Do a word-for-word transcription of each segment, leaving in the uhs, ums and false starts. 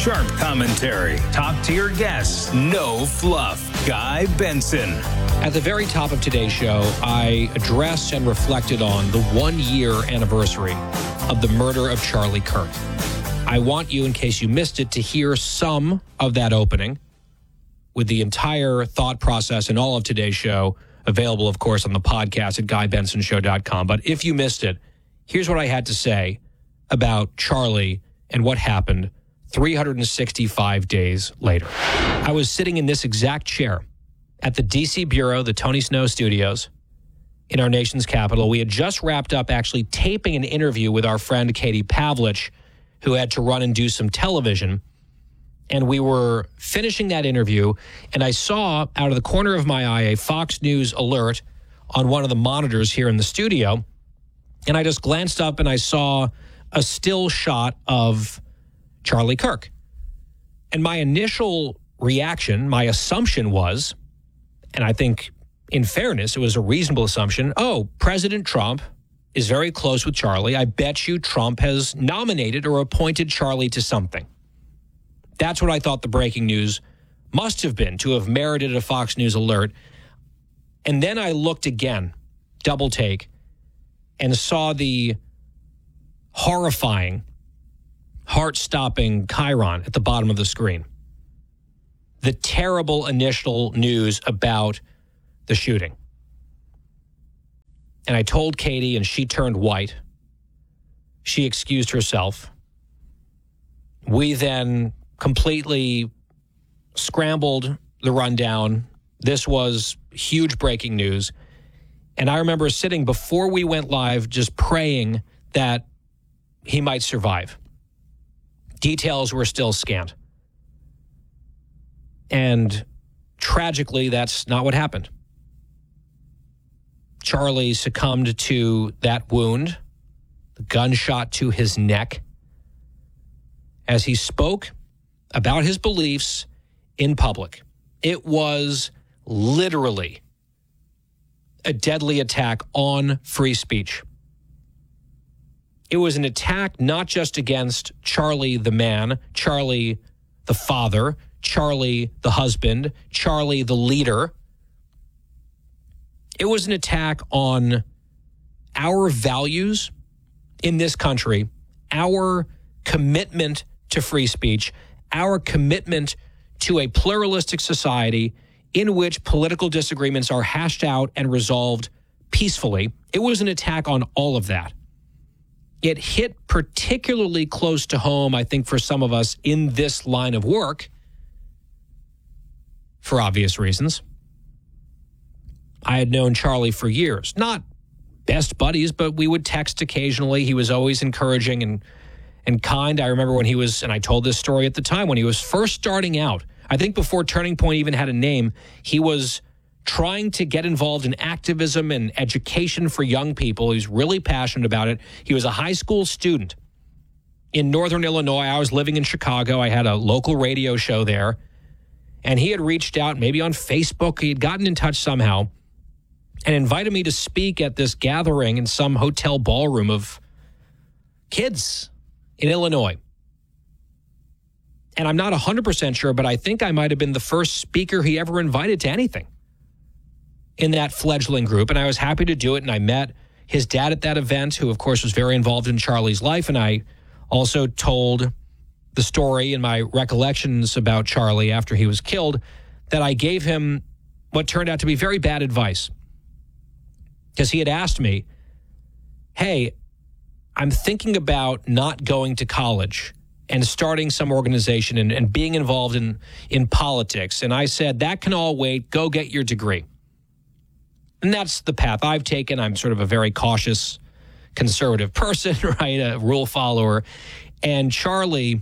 Sharp commentary, top-tier guests, no fluff. Guy Benson. At the very top of today's show, I addressed and reflected on the one-year anniversary of the murder of Charlie Kirk. I want you, in case you missed it, to hear some of that opening with the entire thought process and all of today's show available, of course, on the podcast at guy benson show dot com. But if you missed it, here's what I had to say about Charlie and what happened three hundred sixty-five days later. I was sitting in this exact chair at the D C Bureau, the Tony Snow Studios, in our nation's capital. We had just wrapped up actually taping an interview with our friend Katie Pavlich, who had to run and do some television. And we were finishing that interview, and I saw out of the corner of my eye a Fox News alert on one of the monitors here in the studio. And I just glanced up and I saw a still shot of Charlie Kirk. And my initial reaction, my assumption was, and I think in fairness, it was a reasonable assumption, oh, President Trump is very close with Charlie. I bet you Trump has nominated or appointed Charlie to something. That's what I thought the breaking news must have been, to have merited a Fox News alert. And then I looked again, double take, and saw the horrifying, heart-stopping chyron at the bottom of the screen. The terrible initial news about the shooting. And I told Katie, and she turned white. She excused herself. We then completely scrambled the rundown. This was huge breaking news. And I remember sitting before we went live just praying that he might survive. Details were still scant. And tragically, that's not what happened. Charlie succumbed to that wound, the gunshot to his neck, as he spoke about his beliefs in public. It was literally a deadly attack on free speech. It was an attack not just against Charlie the man, Charlie the father, Charlie the husband, Charlie the leader. It was an attack on our values in this country, our commitment to free speech, our commitment to a pluralistic society in which political disagreements are hashed out and resolved peacefully. It was an attack on all of that. It hit particularly close to home, I think, for some of us in this line of work, for obvious reasons. I had known Charlie for years, not best buddies, but we would text occasionally. He was always encouraging and and kind. I remember when he was, and I told this story at the time, when he was first starting out, I think before Turning Point even had a name, he was trying to get involved in activism and education for young people. He was really passionate about it. He was a high school student in Northern Illinois. I was living in Chicago. I had a local radio show there. And he had reached out, maybe on Facebook. He had gotten in touch somehow and invited me to speak at this gathering in some hotel ballroom of kids in Illinois. And I'm not one hundred percent sure, but I think I might have been the first speaker he ever invited to anything in that fledgling group. And I was happy to do it. And I met his dad at that event, who, of course, was very involved in Charlie's life. And I also told the story in my recollections about Charlie after he was killed, that I gave him what turned out to be very bad advice. Because he had asked me, hey, I'm thinking about not going to college and starting some organization and, and being involved in, in politics. And I said, that can all wait. Go get your degree. And that's the path I've taken. I'm sort of a very cautious, conservative person, right? A rule follower. And Charlie,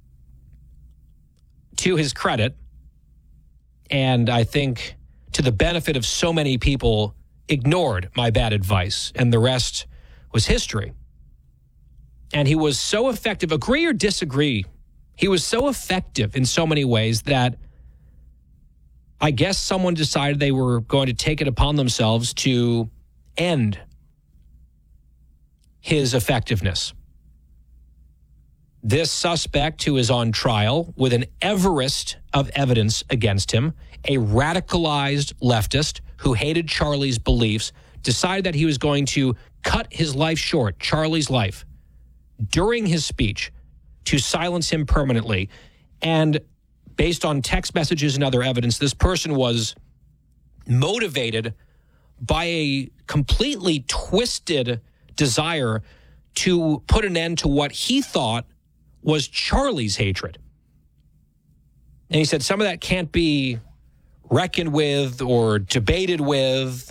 to his credit, and I think to the benefit of so many people, ignored my bad advice. And the rest was history. And he was so effective, agree or disagree, he was so effective in so many ways that I guess someone decided they were going to take it upon themselves to end his effectiveness. this suspect who is on trial with an Everest of evidence against him, a radicalized leftist who hated Charlie's beliefs, decided that he was going to cut his life short, Charlie's life, during his speech to silence him permanently. And based on text messages and other evidence, this person was motivated by a completely twisted desire to put an end to what he thought was Charlie's hatred. And he said some of that can't be reckoned with or debated with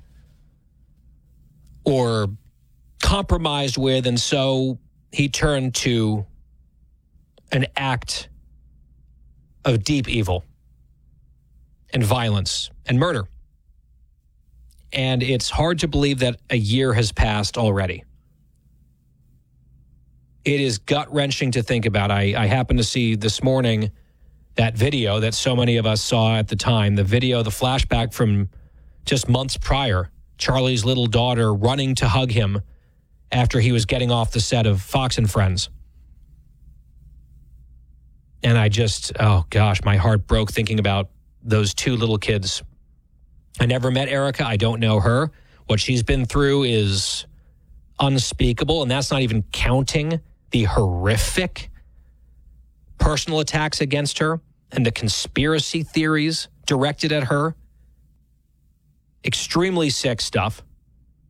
or compromised with, and so he turned to an act of deep evil and violence and murder. And it's hard to believe that a year has passed already. It is gut-wrenching to think about. I, I happened to see this morning that video that so many of us saw at the time, the video, the flashback from just months prior, Charlie's little daughter running to hug him after he was getting off the set of Fox and Friends. And I just, oh gosh, my heart broke thinking about those two little kids. I never met Erica. I don't know her. What she's been through is unspeakable, and that's not even counting the horrific personal attacks against her and the conspiracy theories directed at her. Extremely sick stuff.